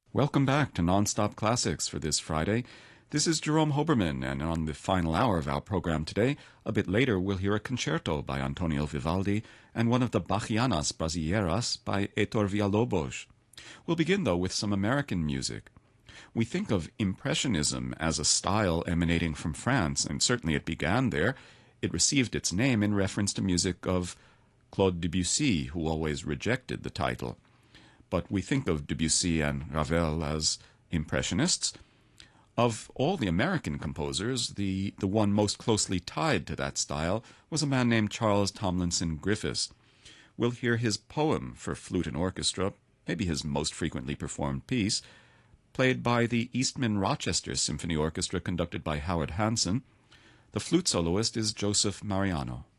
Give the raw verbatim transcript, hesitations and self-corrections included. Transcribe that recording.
Welcome back to Nonstop Classics for this Friday. This is Jerome Hoberman, and on the final hour of our program today, a bit later, we'll hear a concerto by Antonio Vivaldi and one of the Bachianas Brasileiras by Heitor Villa-Lobos. We'll begin, though, with some American music. We think of Impressionism as a style emanating from France, and certainly it began there. It received its name in reference to music of Claude Debussy, who always rejected the title. But we think of Debussy and Ravel as Impressionists. Of all the American composers, the, the one most closely tied to that style was a man named Charles Tomlinson Griffiths. We'll hear his poem for flute and orchestra, maybe his most frequently performed piece, played by the Eastman Rochester Symphony Orchestra conducted by Howard Hanson. The flute soloist is Joseph Mariano.